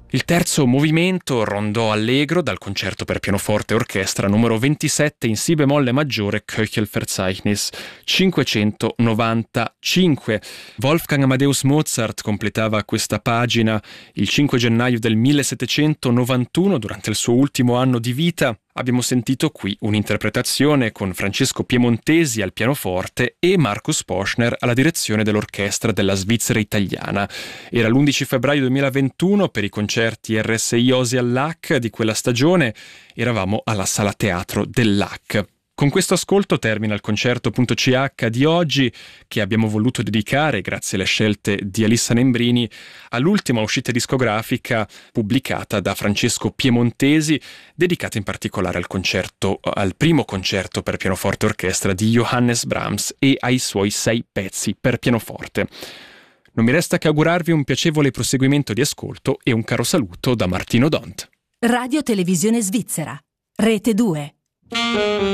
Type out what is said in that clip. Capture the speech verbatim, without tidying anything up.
Il terzo movimento, rondò allegro dal concerto per pianoforte e orchestra numero ventisette in si bemolle maggiore Köchelverzeichnis cinquecentonovantacinque. Wolfgang Amadeus Mozart completava questa pagina il cinque gennaio del millesettecentonovantuno durante il suo ultimo anno di vita. Abbiamo sentito qui un'interpretazione con Francesco Piemontesi al pianoforte e Markus Poschner alla direzione dell'orchestra della Svizzera italiana. Era l'undici febbraio duemilaventuno, per i concerti R S I Osi all'A C di quella stagione eravamo alla Sala Teatro dell'A C. Con questo ascolto termina il concerto punto C H di oggi, che abbiamo voluto dedicare, grazie alle scelte di Alissa Nembrini, all'ultima uscita discografica pubblicata da Francesco Piemontesi, dedicata in particolare al concerto, al primo concerto per pianoforte e orchestra di Johannes Brahms e ai suoi sei pezzi per pianoforte. Non mi resta che augurarvi un piacevole proseguimento di ascolto e un caro saluto da Martino Dont. Radio Televisione Svizzera, Rete due.